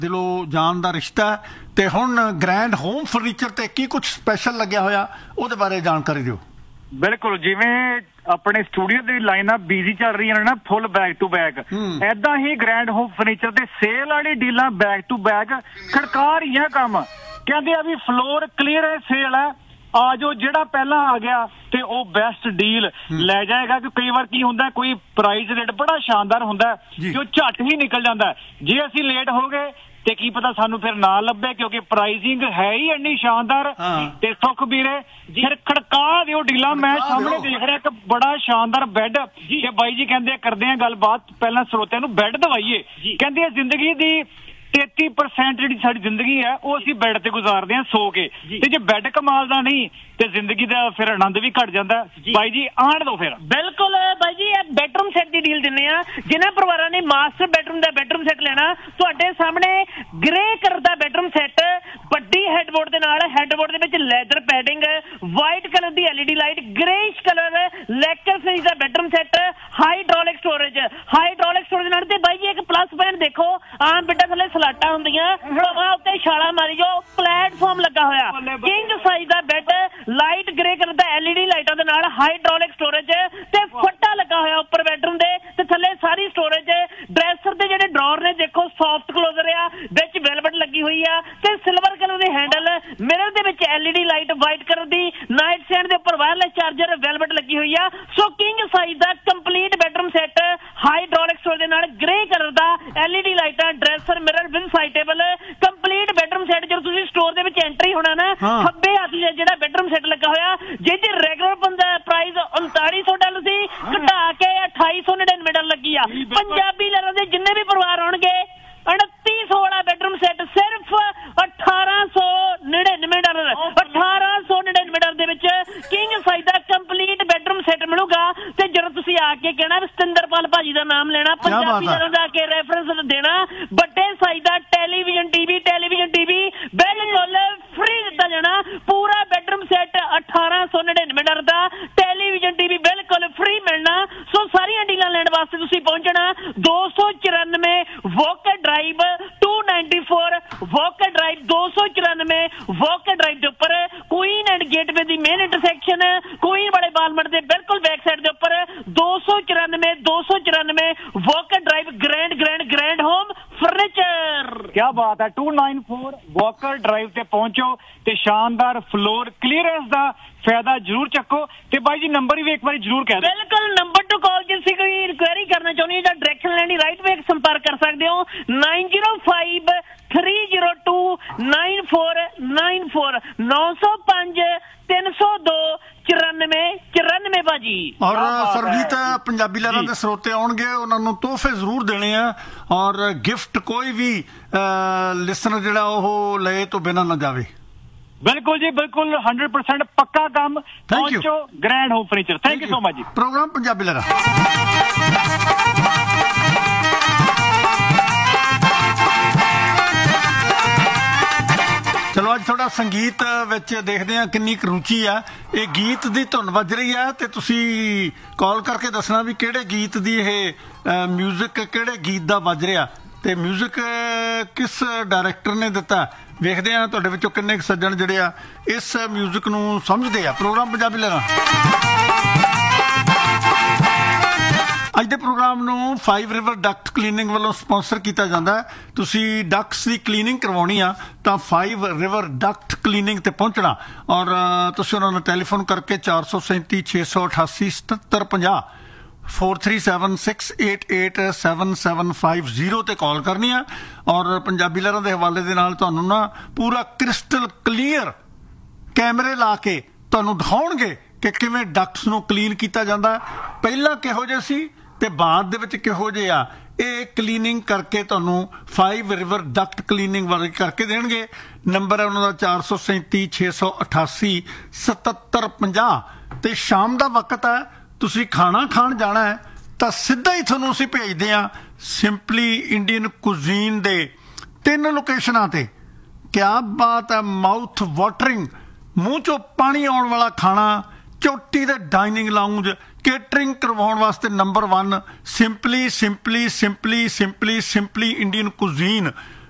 ਦਿਲੋਂ ਜਾਨ ਦਾ ਰਿਸ਼ਤਾ ਤੇ ਹੁਣ ਗ੍ਰੈਂਡ ਹੋਮ ਫਰਨੀਚਰ ਤੇ ਕੀ ਕੁਝ ਸਪੈਸ਼ਲ ਲੱਗਿਆ ਹੋਇਆ ਉਹਦੇ ਬਾਰੇ ਜਾਣਕਾਰੀ ਦਿਓ। ਬਿਲਕੁਲ, ਜਿਵੇਂ ਆਪਣੇ ਸਟੂਡੀਓ ਦੀ ਲਾਈਨਾਂ ਬਿਜ਼ੀ ਚੱਲ ਰਹੀਆਂ ਨੇ ਨਾ, ਫੁੱਲ ਬੈਕ ਟੂ ਬੈਕ, ਏਦਾਂ ਹੀ ਗ੍ਰੈਂਡ ਹੋਮ ਫਰਨੀਚਰ ਤੇ ਸੇਲ ਵਾਲੀ ਡੀਲਾਂ ਬੈਕ ਟੂ ਬੈਕ ਖੜਕਾ ਰਹੀਆਂ ਕੰਮ। ਕਹਿੰਦੇ ਆ ਵੀ ਫਲੋਰ ਕਲੀਅਰੈਂਸ ਸੇਲ ਹੈ, ਆ ਜੋ ਜਿਹੜਾ ਪਹਿਲਾਂ ਆ ਗਿਆ ਤੇ ਉਹ ਬੈਸਟ ਡੀਲ ਲੈ ਜਾਏਗਾ। ਕਿ ਕਈ ਵਾਰ ਕੀ ਹੁੰਦਾ, ਕੋਈ ਪ੍ਰਾਈਸ ਰੇਟ ਬੜਾ ਸ਼ਾਨਦਾਰ ਹੁੰਦਾ ਜੋ ਝੱਟ ਹੀ ਨਿਕਲ ਜਾਂਦਾ। ਜੇ ਅਸੀਂ ਲੇਟ ਹੋ ਗਏ ਤੇ ਕੀ ਪਤਾ ਸਾਨੂੰ ਫਿਰ ਨਾ ਲੱਭੇ, ਕਿਉਂਕਿ ਪ੍ਰਾਈਸਿੰਗ ਹੈ ਹੀ ਇੰਨੀ ਸ਼ਾਨਦਾਰ। ਤੇ ਸੁਖ ਵੀਰੇ ਫਿਰ ਖੜਕਾ ਦਿਓ ਡੀਲਾਂ। ਮੈਂ ਸਾਹਮਣੇ ਦੇਖ ਰਿਹਾ ਇੱਕ ਬੜਾ ਸ਼ਾਨਦਾਰ ਬੈੱਡ, ਤੇ ਬਾਈ ਜੀ ਕਹਿੰਦੇ ਕਰਦੇ ਆ ਗੱਲਬਾਤ, ਪਹਿਲਾਂ ਸਰੋਤਿਆਂ ਨੂੰ ਬੈੱਡ ਦਵਾਈਏ। ਕਹਿੰਦੇ ਜ਼ਿੰਦਗੀ ਦੀ 33% ਜਿਹੜੀ ਸਾਡੀ ਜ਼ਿੰਦਗੀ ਹੈ ਉਹ ਅਸੀਂ ਬੈੱਡ ਤੇ ਗੁਜ਼ਾਰਦੇ ਹਾਂ ਸੋ ਕੇ, ਤੇ ਜੇ ਬੈੱਡ ਕਮਾਲ ਦਾ ਨਹੀਂ ਤੇ ਜ਼ਿੰਦਗੀ ਦਾ ਫਿਰ ਆਨੰਦ ਵੀ ਘਟ ਜਾਂਦਾ। ਬਾਈ ਜੀ ਆਣ ਦੋ ਫਿਰ। ਬਿਲਕੁਲ ਬਾਈ ਜੀ, ਇਹ ਬੈਡਰੂਮ ਸੈੱਟ ਦੀ ਡੀਲ ਦਿੰਨੇ ਆ। ਜਿਨ੍ਹਾਂ ਪਰਿਵਾਰਾਂ ਨੇ ਮਾਸਟਰ ਬੈਡਰੂਮ ਦਾ ਬੈਡਰੂਮ ਸੈੱਟ ਲੈਣਾ, ਤੁਹਾਡੇ ਸਾਹਮਣੇ ਗ੍ਰੇ ਕਲਰ ਦਾ ਬੈਡਰੂਮ ਸੈੱਟ, ਵੱਡੀ ਹੈਡਬੋਰਡ ਦੇ ਨਾਲ, ਹੈਡਬੋਰਡ ਦੇ ਵਿੱਚ ਲੈਦਰ ਪੈਡਿੰਗ, ਵਾਈਟ ਕਲਰ ਦੀ LED ਲਾਈਟ, ਗ੍ਰੇਇਸ਼ ਕਲਰ ਲੈਕਰ ਫਿਨਿਸ਼ ਦਾ ਬੈਡਰੂਮ ਸੈੱਟ, ਹਾਈਡ੍ਰੋਲਿਕ ਸਟੋਰੇਜ ਨਾਲ। ਤੇ ਬਾਈ ਜੀ ਇੱਕ ਪਲੱਸ ਪੁਆਇੰਟ ਦੇਖੋ, ਆਮ ਬਿੱਡਾ ਥੱਲੇ ਸਲਾਟਾਂ ਹੁੰਦੀਆਂ, ਹਵਾ ਉੱਤੇ ਛਾਲਾ ਮਾਰੀ ਜੋ ਪਲੇਟਫਾਰਮ ਲੱਗਾ ਹੋਇਆ। ਕਿੰਗ ਸਾਈਜ਼ ਦਾ ਬੈੱਡ, ਲਾਈਟ ਗ੍ਰੇ ਕਲਰ ਦਾ LED ਲਾਈਟਾਂ ਦੇ ਨਾਲ, ਹਾਈਡ੍ਰੋਲਿਕ ਸਟੋਰੇਜ ਤੇ ਫੱਟਾ ਲੱਗਾ ਹੋਇਆ ਉੱਪਰ ਬੈਡਰੂਮ ਦੇ, ਤੇ ਥੱਲੇ ਸਾਰੀ ਸਟੋਰੇਜ। ਡਰੈਸਰ ਦੇ ਜਿਹੜੇ ਡਰਾਅਰ ਨੇ ਦੇਖੋ ਸੌਫਟ ਕਲੋਜ਼ਰ ਆ, ਵਿੱਚ ਵੈਲਵਟ ਲੱਗੀ ਹੋਈ ਆ, ਤੇ ਸਿਲਵਰ ਕਲਰ ਦੇ ਹੈਂਡਲ, ਮਿਰਰ ਦੇ ਵਿੱਚ LED ਲਾਈਟ ਵਾਈਟ ਕਲਰ ਦੀ, ਨਾਈਟ ਸਟੈਂਡ ਦੇ ਉੱਪਰ ਵਾਇਰਲੈਸ ਚਾਰਜਰ, ਵੈਲਵਟ ਲੱਗੀ ਹੋਈ ਆ। ਸੋ ਕਿੰਗ ਸਾਈਜ਼ ਦਾ complete bedroom set, hydraulic storage ਦੇ ਨਾਲ, ਗ੍ਰੇ ਕਲਰ ਦਾ, LED ਲਾਈਟਾਂ, dresser, mirror with side table, complete bedroom set. ਜਦੋਂ ਤੁਸੀਂ ਸਟੋਰ ਦੇ ਵਿੱਚ ਐਂਟਰੀ ਹੋਣਾ ਨਾ, ਖੱਬੇ ਹੱਥ ਜਿਹੜਾ ਬੈਡਰੂਮ ਸੈੱਟ ਲੱਗਾ ਹੋਇਆ, ਜਿਹਦੀ ਰੈਗੂਲਰ ਪ੍ਰਾਈਸ $3900 ਸੀ, ਘਟਾ ਕੇ $2899 ਲੱਗੀ ਆ। ਪੰਜਾਬੀ ਲਹਿਰਾਂ ਦੇ ਜਿੰਨੇ ਵੀ ਪਰਿਵਾਰ ਆਉਣਗੇ, 2900 ਵਾਲਾ ਬੈਡਰੂਮ ਸੈੱਟ ਸਿਰਫ $1899। $1899 ਦੇ ਵਿੱਚ ਕਿੰਗ ਸਾਈਜ਼ ਦਾ ਕੰਪਲੀਟ ਬੈਡਰੂਮ ਸੈੱਟ ਮਿਲੂਗਾ। ਤੇ ਜਦੋਂ ਤੁਸੀਂ ਆ ਕੇ ਕਹਿਣਾ ਸਤਿੰਦਰਪਾਲ ਭਾਜੀ ਦਾ ਨਾਮ ਲੈਣਾ, ਪੰਜਾਬੀ ਲਹਿਰਾਂ ਦਾ ਆ ਕੇ ਰੈਫਰੈਂਸ ਦੇਣਾ, ਵੱਡੇ ਸਾਈਜ਼ ਦਾ ਟੈਲੀਵਿਜ਼ਨ ਟੀਵੀ ਬਿਲਕੁਲ ਫ੍ਰੀ ਦਿੱਤਾ ਜਾਣਾ। ਪੂਰਾ ਬੈਡਰੂਮ ਸੈੱਟ $1899 ਦਾ, ਟੈਲੀਵਿਜ਼ਨ ਟੀਵੀ ਬਿਲਕੁਲ ਫ੍ਰੀ ਮਿਲਣਾ। ਸੋ ਸਾਰੀਆਂ ਡੀਲਾਂ ਲੈਣ ਵਾਸਤੇ ਤੁਸੀਂ ਪਹੁੰਚਣਾ 294 walker drive, 294 walker drive, 294 walker drive ਦੇ ਉੱਪਰ, Queen and gateway the main intersection, Queen ਵਾਲੇ ਬਾਲਮਟ ਦੇ ਬਿਲਕੁਲ ਬੈਕ ਸਾਈਡ ਦੇ ਉੱਪਰ 294 walker drive, grand home furniture. ਕੀ ਬਾਤ ਹੈ। 294 ਵੋਕਰ ਡਰਾਈਵ ਤੇ ਪਹੁੰਚੋ ਤੇ ਸ਼ਾਨਦਾਰ ਫਲੋਰ ਕਲੀਅਰੈਂਸ ਦਾ ਫਾਇਦਾ ਜ਼ਰੂਰ ਚੱਕੋ। ਤੇ ਬਾਈ ਜੀ ਨੰਬਰ ਵੀ ਇੱਕ ਵਾਰੀ ਜ਼ਰੂਰ ਕਹਿ ਦਿਓ। ਬਿਲਕੁਲ, ਨੰਬਰ ਟੂ ਕਾਲ, ਜੇ ਤੁਸੀਂ ਕੋਈ ਇਨਕੁਆਇਰੀ ਕਰਨਾ ਚਾਹੁੰਦੇ ਹੋ ਜਾਂ ਡਾਇਰੈਕਸ਼ਨ ਲੈਣੀ, ਰਾਈਟ ਵੇ ਸੰਪਰਕ ਕਰ ਸਕਦੇ ਹੋ 905 302 9494 905 302 9494 ਭਾਜੀ। ਔਰ ਸਰਬਜੀਤ, ਪੰਜਾਬੀ ਲਹਿਰਾਂ ਦੇ ਸਰੋਤੇ ਆਉਣਗੇ, ਉਹਨਾਂ ਨੂੰ ਤੋਹਫੇ ਜ਼ਰੂਰ ਦੇਣੇ ਆ, ਔਰ ਗਿਫਟ ਕੋਈ ਵੀ ਲਿਸਨਰ ਜਿਹੜਾ ਉਹ ਲਏ ਤੋਂ ਬਿਨਾਂ ਨਾ ਜਾਵੇ। ਬਿਲਕੁਲ ਜੀ, ਬਿਲਕੁਲ 100% ਪੱਕਾ ਕੰਮ। ਪਹੁੰਚੋ grand home furniture. Thank you so much ਜੀ। ਪ੍ਰੋਗਰਾਮ ਪੰਜਾਬੀ ਲਹਿਰਾਂ। ਚਲੋ ਅੱਜ ਥੋੜਾ ਸੰਗੀਤ ਵਿੱਚ ਦੇਖਦੇ ਹਾਂ ਕਿੰਨੀ ਕੁ ਰੁਚੀ ਆ। ਇਹ ਗੀਤ ਦੀ ਧੁਨ ਵੱਜ ਰਹੀ ਆ ਤੇ ਤੁਸੀਂ ਕਾਲ ਕਰਕੇ ਦੱਸਣਾ ਵੀ ਕਿਹੜੇ ਗੀਤ ਦੀ ਇਹ ਮਿਊਜ਼ਿਕ, ਕਿਹੜੇ ਗੀਤ ਦਾ ਵੱਜ ਰਿਹਾ ਤੇ ਮਿਊਜ਼ਿਕ ਕਿਸ ਡਾਇਰੈਕਟਰ ਨੇ ਦਿੱਤਾ। ਵੇਖਦੇ ਆ ਤੁਹਾਡੇ ਵਿੱਚੋਂ ਕਿੰਨੇ ਕੁ ਸੱਜਣ ਜਿਹੜੇ ਆ ਇਸ ਮਿਊਜ਼ਿਕ ਨੂੰ ਸਮਝਦੇ ਆ। ਪ੍ਰੋਗਰਾਮ ਪੰਜਾਬੀ ਲਹਿਰਾਂ। ਅੱਜ ਦੇ ਪ੍ਰੋਗਰਾਮ ਨੂੰ 5 ਰਿਵਰ ਡਕਟ ਕਲੀਨਿੰਗ ਵੱਲੋਂ ਸਪਾਂਸਰ ਕੀਤਾ ਜਾਂਦਾ ਹੈ। ਤੁਸੀਂ ਡਕਟਸ ਦੀ ਕਲੀਨਿੰਗ ਕਰਵਾਉਣੀ ਆ ਤਾਂ 5 ਰਿਵਰ ਡਕਟ ਕਲੀਨਿੰਗ ਤੇ ਪਹੁੰਚਣਾ, ਔਰ ਤੁਸੀਂ ਉਹਨਾਂ ਨੂੰ ਟੈਲੀਫੋਨ ਕਰਕੇ 437 688 7750 4376887750 ਤੇ ਕਾਲ ਕਰਨੀ ਆ। ਔਰ ਪੰਜਾਬੀ ਲਹਿਰਾਂ ਦੇ ਹਵਾਲੇ ਦੇ ਨਾਲ ਤੁਹਾਨੂੰ ਨਾ ਪੂਰਾ ਕ੍ਰਿਸਟਲ ਕਲੀਅਰ ਕੈਮਰੇ ਲਾ ਕੇ ਤੁਹਾਨੂੰ ਦਿਖਾਉਣਗੇ ਕਿ ਕਿਵੇਂ ਡਕਟਸ ਨੂੰ ਕਲੀਨ ਕੀਤਾ ਜਾਂਦਾ, ਪਹਿਲਾਂ ਕਿਹੋ ਜਿਹੇ ਸੀ ਤੇ ਬਾਅਦ ਦੇ ਵਿੱਚ ਕਿਹੋ ਜਿਹੇ ਆ। ਇਹ ਕਲੀਨਿੰਗ ਕਰਕੇ ਤੁਹਾਨੂੰ 5 ਰਿਵਰ ਡਕਟ ਕਲੀਨਿੰਗ ਵਾਲੇ ਕਰਕੇ ਦੇਣਗੇ। ਨੰਬਰ ਹੈ ਉਹਨਾਂ ਦਾ 437 688 7750। ਤੇ ਸ਼ਾਮ ਦਾ ਵਕਤ ਹੈ, ਤੁਸੀਂ ਖਾਣਾ ਖਾਣ ਜਾਣਾ ਹੈ ਤਾਂ ਸਿੱਧਾ ਹੀ ਤੁਹਾਨੂੰ ਅਸੀਂ ਭੇਜਦੇ ਹਾਂ ਸਿੰਪਲੀ ਇੰਡੀਅਨ ਕੁਜ਼ੀਨ ਦੇ 3 ਲੋਕੇਸ਼ਨਾਂ ਤੇ। ਕਿਆ ਬਾਤ ਹੈ, ਮਾਊਥ ਵਾਟਰਿੰਗ, ਮੂੰਹ ਚੋਂ ਪਾਣੀ ਆਉਣ ਵਾਲਾ ਖਾਣਾ, ਚੋਟੀ ਦੇ ਡਾਈਨਿੰਗ ਲਾਉਂਜ, ਕੇਟਰਿੰਗ ਕਰਵਾਉਣ ਵਾਸਤੇ ਨੰਬਰ 1 ਸਿੰਪਲੀ ਇੰਡੀਅਨ ਕੁਜ਼ੀਨ।